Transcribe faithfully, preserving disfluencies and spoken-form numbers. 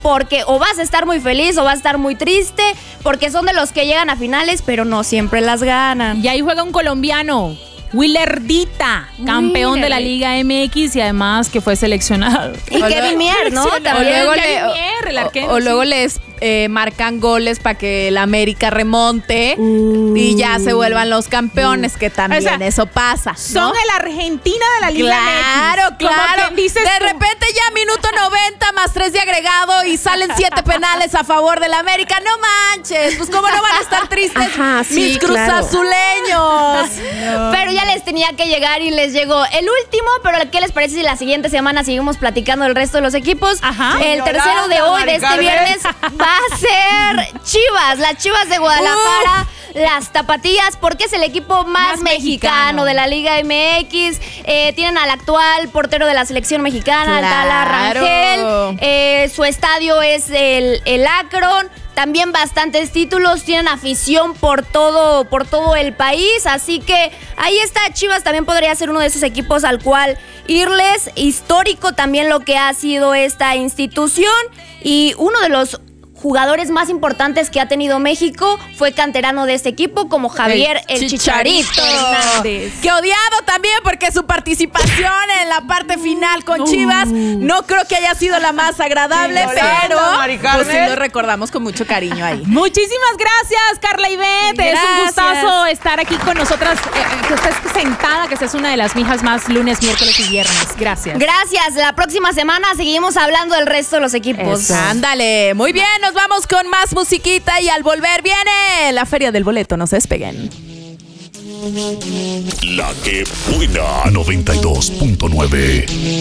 porque o vas a estar muy feliz o vas a estar muy triste, porque son de los que llegan a finales, pero no siempre las ganan. Y ahí juega un colombiano, Willerdita, campeón Willer. de la Liga M X y además que fue seleccionado. Y Kevin Mier, ¿no? También. O luego, Kevin le, Mier, el arquero, o, o sí. luego les eh, marcan goles para que el América remonte uh, y ya se vuelvan los campeones, uh. que también o sea, eso pasa, ¿no? Son el Argentina de la Liga claro, M X. Claro, dices de tú. repente ya minuto noventa más tres de agregado y salen siete penales a favor del América. No manches, pues cómo no van a estar tristes Ajá, sí, mis cruzazuleños. No. Pero ya les tenía que llegar y les llegó el último, pero ¿qué les parece si la siguiente semana seguimos platicando del resto de los equipos? Ajá. El tercero de hoy, de este viernes, va a ser Chivas, las Chivas de Guadalajara. Uh. Las Tapatías, porque es el equipo más, más mexicano, mexicano de la Liga M X. Eh, tienen al actual portero de la selección mexicana, claro. Tala Rangel. Eh, su estadio es el, el Akron. También bastantes títulos, tienen afición por todo, por todo el país. Así que ahí está, Chivas también podría ser uno de esos equipos al cual irles. Histórico también lo que ha sido esta institución. Y uno de los jugadores más importantes que ha tenido México fue canterano de este equipo, como Javier el, el Chicharito, Chicharito Hernández. Que odiado también porque su participación en la parte final con Chivas uh. no creo que haya sido la más agradable, sí, pero pues sí lo recordamos con mucho cariño ahí. Muchísimas gracias, Carla Ivette. Es un gustazo estar aquí con nosotras, eh, que estés sentada, que seas una de las mijas más lunes, miércoles y viernes. Gracias. Gracias. La próxima semana seguimos hablando del resto de los equipos. Eso. Ándale. Muy bien, nos vamos con más musiquita y al volver viene la Feria del Boleto. No se despeguen. La que buena noventa y dos punto nueve.